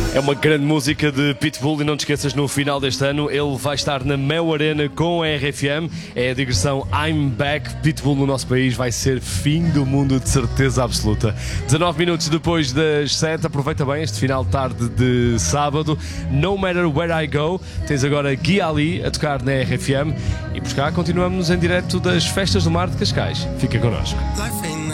É uma grande música de Pitbull e não te esqueças, no final deste ano ele vai estar na Mel Arena com a RFM. É a digressão I'm Back. Pitbull no nosso país vai ser fim do mundo de certeza absoluta. 19 minutos depois das 7, aproveita bem este final de tarde de sábado. No Matter Where I Go, tens agora Gui Ali a tocar na RFM e por cá continuamos em direto das Festas do Mar de Cascais. Fica connosco.